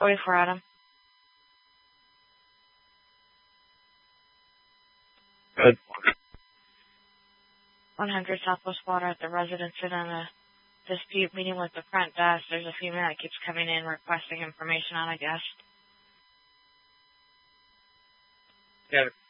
44 Adam. Good. 100 Southwest Water at the residence in on a dispute meeting with the front desk. There's a female that keeps coming in requesting information on a guest. Yeah,